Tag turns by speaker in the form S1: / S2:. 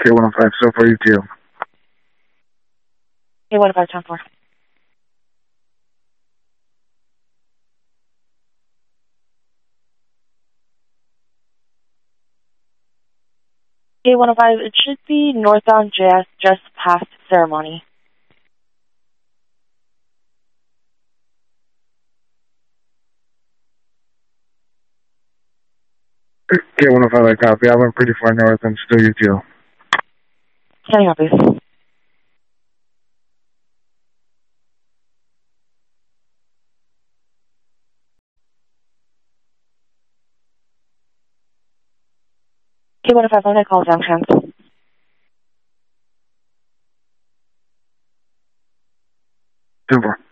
S1: K105, so far you too.
S2: K105, time 4. K105, it should be northbound JS just past Ceremony.
S1: K105, I copy. I went pretty far north. I'm still you too.
S2: Standing up, please. K105, I'm going to call junction.
S1: 10-4.